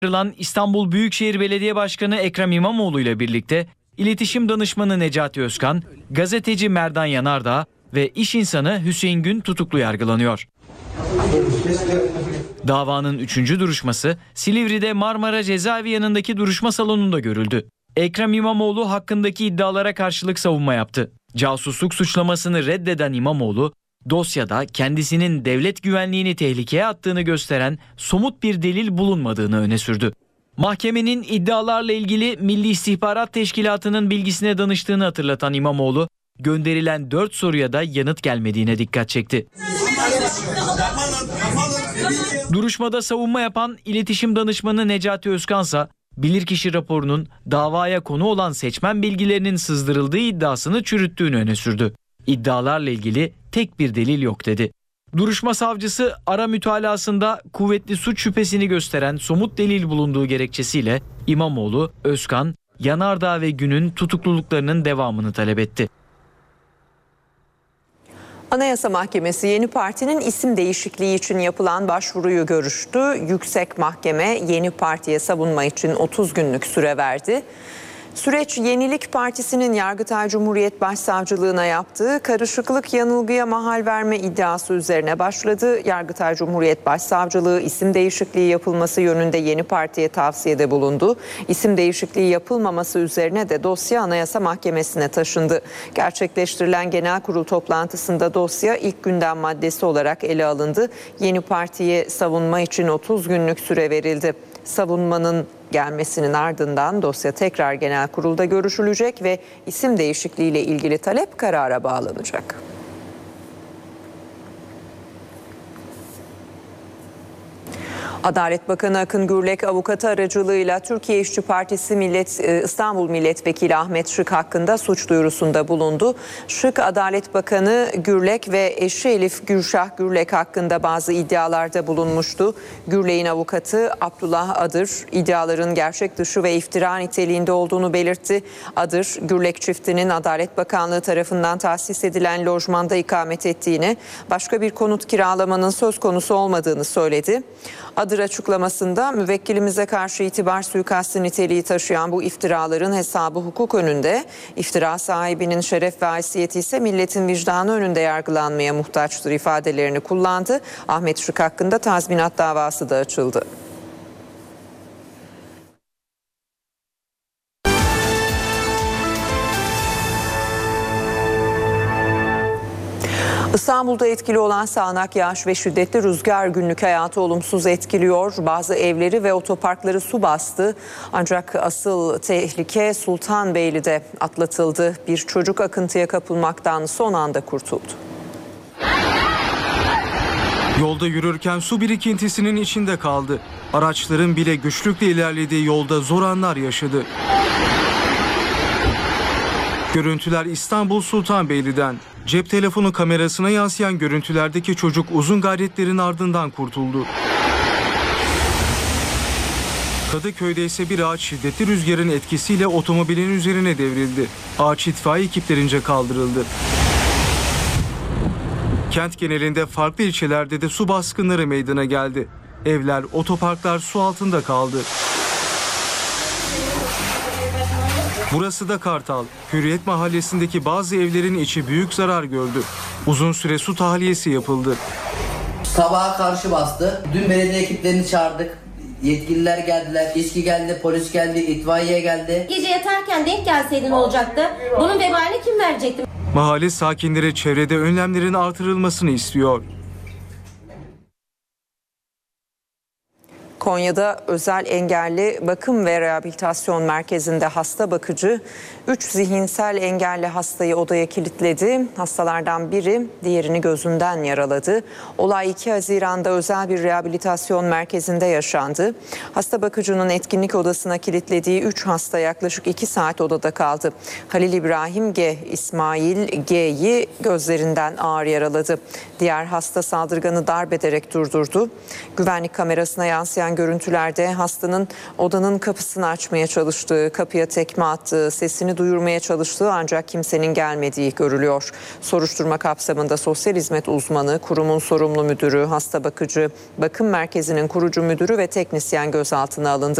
İstanbul Büyükşehir Belediye Başkanı Ekrem İmamoğlu ile birlikte İletişim Danışmanı Necati Özkan, gazeteci Merdan Yanardağ ve iş insanı Hüseyin Gün tutuklu yargılanıyor. Davanın 3. duruşması Silivri'de Marmara Cezaevi yanındaki duruşma salonunda görüldü. Ekrem İmamoğlu hakkındaki iddialara karşılık savunma yaptı. Casusluk suçlamasını reddeden İmamoğlu, dosyada kendisinin devlet güvenliğini tehlikeye attığını gösteren somut bir delil bulunmadığını öne sürdü. Mahkemenin iddialarla ilgili Milli İstihbarat Teşkilatı'nın bilgisine danıştığını hatırlatan İmamoğlu, gönderilen 4 soruya da yanıt gelmediğine dikkat çekti. Duruşmada savunma yapan İletişim Danışmanı Necati Özkansa, bilirkişi raporunun davaya konu olan seçmen bilgilerinin sızdırıldığı iddiasını çürüttüğünü öne sürdü. İddialarla ilgili tek bir delil yok dedi. Duruşma savcısı ara mütalasında kuvvetli suç şüphesini gösteren somut delil bulunduğu gerekçesiyle İmamoğlu, Özkan, Yanardağ ve Gün'ün tutukluluklarının devamını talep etti. Anayasa Mahkemesi yeni partinin isim değişikliği için yapılan başvuruyu görüştü. Yüksek Mahkeme yeni partiye savunma için 30 günlük süre verdi. Süreç Yenilik Partisi'nin Yargıtay Cumhuriyet Başsavcılığına yaptığı karışıklık yanılgıya mahal verme iddiası üzerine başladı. Yargıtay Cumhuriyet Başsavcılığı isim değişikliği yapılması yönünde yeni partiye tavsiyede bulundu. İsim değişikliği yapılmaması üzerine de dosya Anayasa Mahkemesi'ne taşındı. Gerçekleştirilen genel kurul toplantısında dosya ilk gündem maddesi olarak ele alındı. Yeni partiye savunma için 30 günlük süre verildi. Savunmanın gelmesinin ardından dosya tekrar genel kurulda görüşülecek ve isim değişikliğiyle ilgili talep karara bağlanacak. Adalet Bakanı Akın Gürlek avukatı aracılığıyla Türkiye İşçi Partisi İstanbul Milletvekili Ahmet Şık hakkında suç duyurusunda bulundu. Şık, Adalet Bakanı Gürlek ve eşi Elif Gülşah Gürlek hakkında bazı iddialarda bulunmuştu. Gürlek'in avukatı Abdullah Adır, iddiaların gerçek dışı ve iftira niteliğinde olduğunu belirtti. Adır, Gürlek çiftinin Adalet Bakanlığı tarafından tahsis edilen lojmanda ikamet ettiğini, başka bir konut kiralamanın söz konusu olmadığını söyledi. Adır açıklamasında müvekkilimize karşı itibar suikastı niteliği taşıyan bu iftiraların hesabı hukuk önünde, iftira sahibinin şeref ve haysiyeti ise milletin vicdanı önünde yargılanmaya muhtaçtır ifadelerini kullandı. Ahmet Şık hakkında tazminat davası da açıldı. İstanbul'da etkili olan sağanak yağış ve şiddetli rüzgar günlük hayatı olumsuz etkiliyor. Bazı evleri ve otoparkları su bastı. Ancak asıl tehlike Sultanbeyli'de atlatıldı. Bir çocuk akıntıya kapılmaktan son anda kurtuldu. Yolda yürürken su birikintisinin içinde kaldı. Araçların bile güçlükle ilerlediği yolda zor anlar yaşadı. Görüntüler İstanbul Sultanbeyli'den. Cep telefonu kamerasına yansıyan görüntülerdeki çocuk uzun gayretlerin ardından kurtuldu. Kadıköy'de ise bir ağaç şiddetli rüzgarın etkisiyle otomobilin üzerine devrildi. Ağaç itfaiye ekiplerince kaldırıldı. Kent genelinde farklı ilçelerde de su baskınları meydana geldi. Evler, otoparklar su altında kaldı. Burası da Kartal. Hürriyet Mahallesi'ndeki bazı evlerin içi büyük zarar gördü. Uzun süre su tahliyesi yapıldı. Sabaha karşı bastı. Dün belediye ekiplerini çağırdık. Yetkililer geldiler, İSKİ geldi, polis geldi, itfaiye geldi. Gece yatarken denk gelseydin olacaktı. Bunun vebalini kim verecekti? Mahalle sakinleri çevrede önlemlerin artırılmasını istiyor. Konya'da özel engelli bakım ve rehabilitasyon merkezinde hasta bakıcı 3 zihinsel engelli hastayı odaya kilitledi. Hastalardan biri diğerini gözünden yaraladı. Olay 2 Haziran'da özel bir rehabilitasyon merkezinde yaşandı. Hasta bakıcının etkinlik odasına kilitlediği 3 hasta yaklaşık 2 saat odada kaldı. Halil İbrahim G, İsmail G'yi gözlerinden ağır yaraladı. Diğer hasta saldırganı darp ederek durdurdu. Güvenlik kamerasına yansıyan edilen görüntülerde hastanın odanın kapısını açmaya çalıştığı, kapıya tekme attığı, sesini duyurmaya çalıştığı ancak kimsenin gelmediği görülüyor. Soruşturma kapsamında sosyal hizmet uzmanı, kurumun sorumlu müdürü, hasta bakıcı, bakım merkezinin kurucu müdürü ve teknisyen gözaltına alındı.